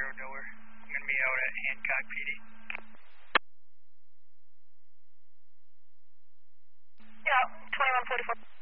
nowhere. I'm going to be out at Hancock PD. Yeah, 2144.